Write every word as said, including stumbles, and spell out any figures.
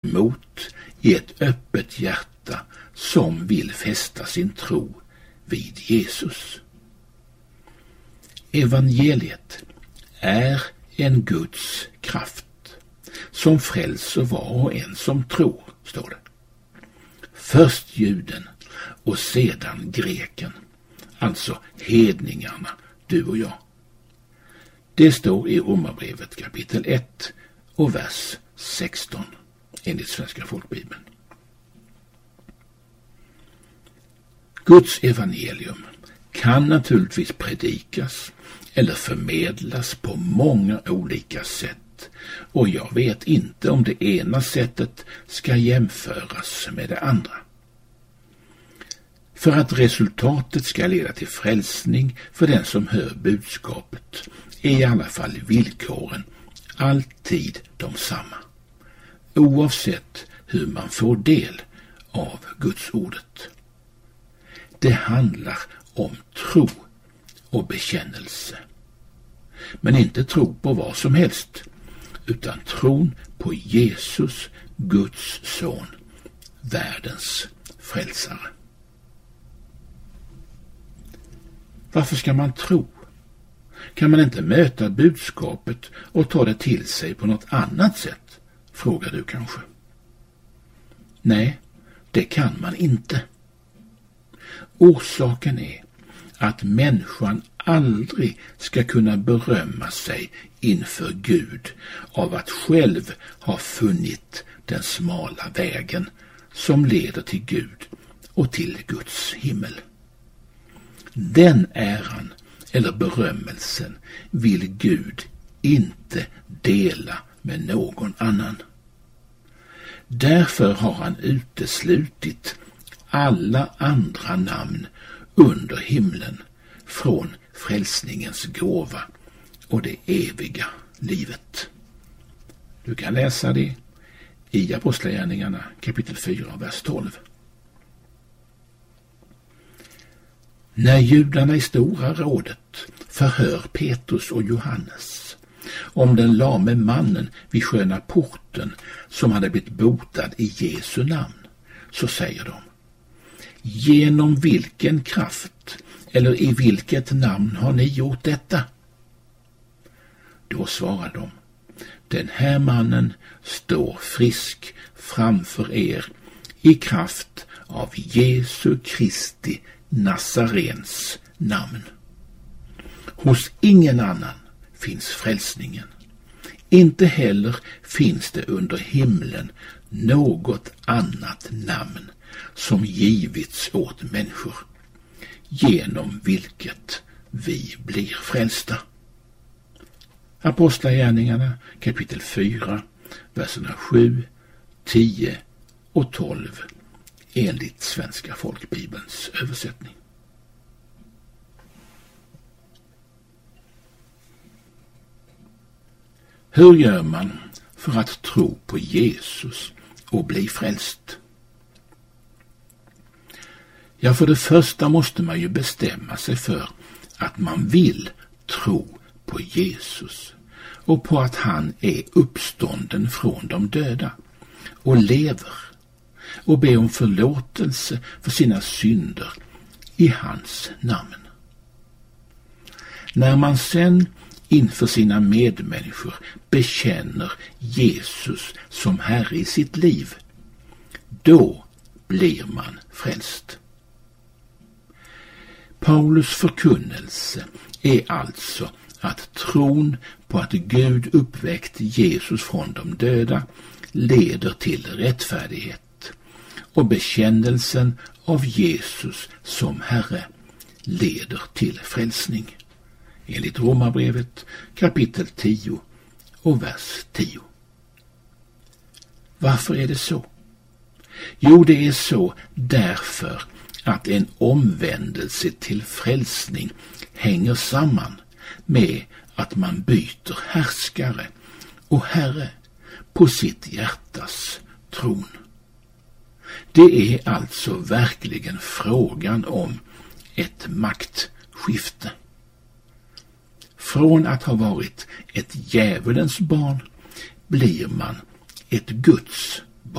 mot i ett öppet hjärta som vill fästa sin tro vid Jesus. Evangeliet är en Guds kraft som frälser var och en som tror, står det. Först juden och sedan greken, alltså hedningarna, du och jag. Det står i Romarbrevet kapitel ett och vers sexton enligt Svenska folkbibeln. Guds evangelium kan naturligtvis predikas eller förmedlas på många olika sätt, och jag vet inte om det ena sättet ska jämföras med det andra. För att resultatet ska leda till frälsning för den som hör budskapet är i alla fall villkoren alltid de samma, oavsett hur man får del av Guds ordet. Det handlar om tro och bekännelse. Men inte tro på vad som helst, utan tron på Jesus, Guds son, världens frälsare. Varför ska man tro? Kan man inte möta budskapet och ta det till sig på något annat sätt? Frågar du kanske. Nej, det kan man inte. Orsaken är att människan aldrig ska kunna berömma sig inför Gud av att själv ha funnit den smala vägen som leder till Gud och till Guds himmel. Den äran eller berömmelsen vill Gud inte dela med någon annan. Därför har han uteslutit alla andra namn under himlen från frälsningens gåva och det eviga livet. Du kan läsa det i Apostlagärningarna kapitel fyra, vers tolv. När judarna i Stora rådet förhör Petrus och Johannes om den lame mannen vid sköna porten som hade blivit botad i Jesu namn, så säger de: genom vilken kraft eller i vilket namn har ni gjort detta? Då svarar de: den här mannen står frisk framför er i kraft av Jesu Kristi Nazarens namn. Hos ingen annan finns frälsningen. Inte heller finns det under himlen något annat namn som givits åt människor, genom vilket vi blir frälsta. Apostlagärningarna kapitel fyra, verserna sju, tio och tolv enligt Svenska folkbibelns översättning. Hur gör man för att tro på Jesus och bli frälst? Ja, för det första måste man ju bestämma sig för att man vill tro på Jesus och på att han är uppstånden från de döda och lever, och be om förlåtelse för sina synder i hans namn. När man sen inför sina medmänniskor bekänner Jesus som Herre i sitt liv, då blir man frälst. Paulus förkunnelse är alltså att tron på att Gud uppväckt Jesus från de döda leder till rättfärdighet, och bekännelsen av Jesus som Herre leder till frälsning. Enligt Romarbrevet kapitel tio och vers tio. Varför är det så? Jo, det är så därför att en omvändelse till frälsning hänger samman med att man byter härskare och herre på sitt hjärtas tron. Det är alltså verkligen frågan om ett maktskifte. Från att ha varit ett djävulens barn blir man ett Guds